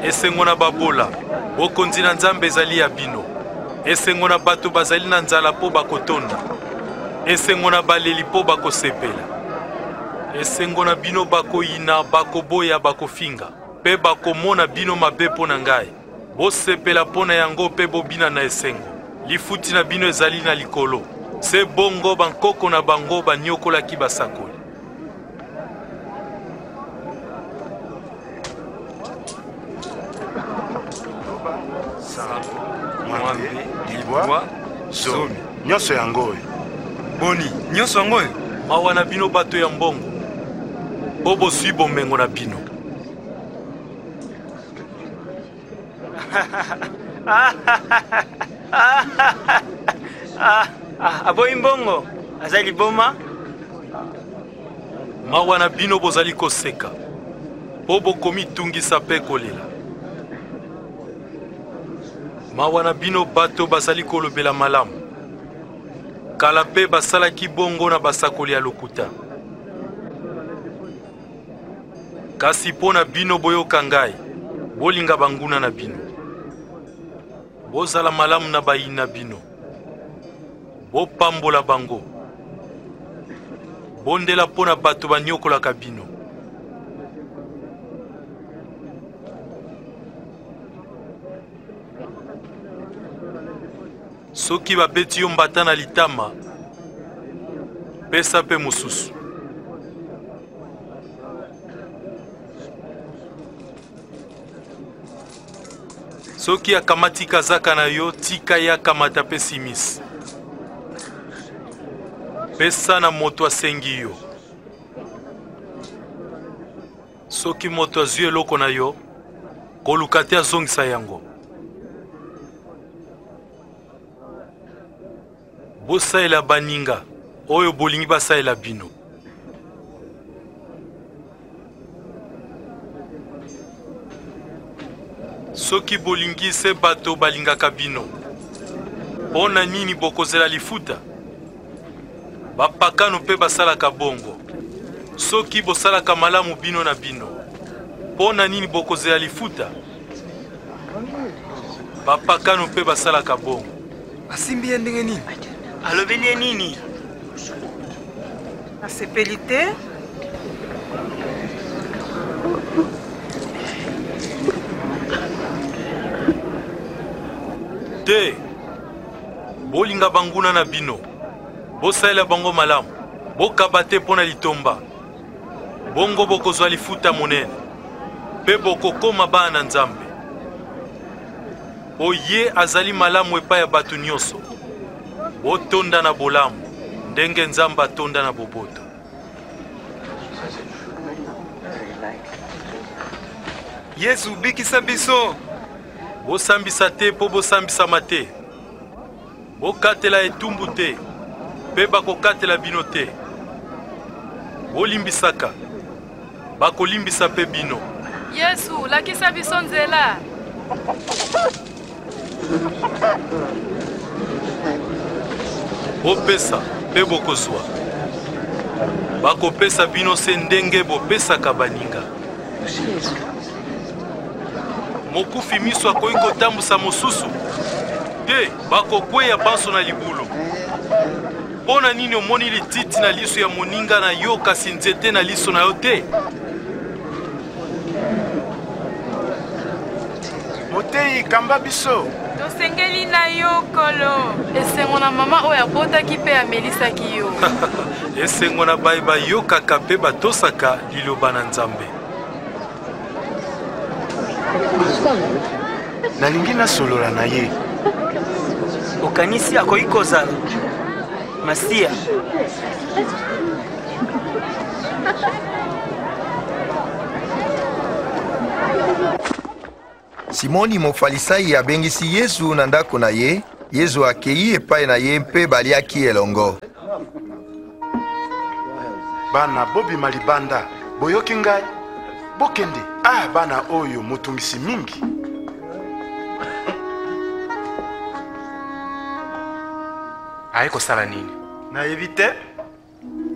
esengo na babola bokonzi na nzambe ezali ya bino. Esengo na bato bazali na nzala po bakotonda. Esengo na baleli po bakosepela. Esengo na bino bakoyina, bakoboya, bakofinga pe bakomona bino mabe po na ngai. Bosepela po na yango pe bobina na esengo. Lifuti na bino ezali na likolo. Se bongo bankoko na bango banyokolaki basakoli. Mwambe, Libwa, Zomi. Nyonso yango. Boni, nyonso yango. Mawa na bino bato ya mbongo. Bobo sui bomengo na bino. Aboyi mbongo, azali boma. Mawa na bino bozali koseka. Bobo komi tungisa pe kolela. Mawa na bino bato bazali kolobela malamu. Kala pe basalaki bongo na basakoli ya lokuta. Kasi po na bino boyoka ngai, bolinga banguna na bino. Bozala malamu na bayina bino. Bopambola bango. Bondela po na bato banyokolaka bino. Soki babeti yo mbata na litama, pesa pe mosusu. Soki akamati kazaka na yo, tika ya kamata pe simisi. Pesa na moto asengi yo. Soki moto azwi eloko na yo, koluka te azongisa yango. Bosaela baninga, oyo bolingi basaela bino. Soki bolingi se bato balingaka bino, pona nini bokozela lifuta? Bapakano pe basalaka bongo. Soki bosalaka malamu bino na bino, pona nini bokozela lifuta? Bapakano pe basalaka bongo. Asimbi ye ndenge nini? Alobeli ye nini? Asepeli te? Te, bolinga banguna na bino. Bosaela bango malamu. Bokaba te pona litomba. Bongo bokozwa lifuta monene. Pe bokokoma bana na Nzambe. Oye azali malamu epai ya bato nyonso. Botonda na bolamu, ndenge Nzambe atonda na boboto. Yesu bikisa biso. Bosambisa te po bosambisama te. Bokatela etumbu te, pe bakokatela bino te. Bolimbisaka, bakolimbisa pe bino. Yesu, lakisa biso nzela. Bopesa pe bokozwa. Bakopesa bino se ndenge bopesaka baninga. Mokufi miso akoki kotambusa mosusu te, bakokweya banso na libulu. Pona nini omoni lititi na liso ya moninga na yo kasi nzete na liso na yo te? Motei kamba biso. Tosengeli na yo kolo. Esengo na mama oyo abotaki pe amelisaki yo. Esengo na bayi bayokaka pe batosaka liloba na Nzambe. Nalingi nasolola na ye. Okanisi akoki kozala Masiya. Simoni Mofalisai abengisi Yesu na ndako na ye. Yesu akei epai na ye mpe baliaki elongo. Bana bobima libanda, boyoki ngai. Bokende, bana oyo motungisi mingi. Aye kosala nini? Na evite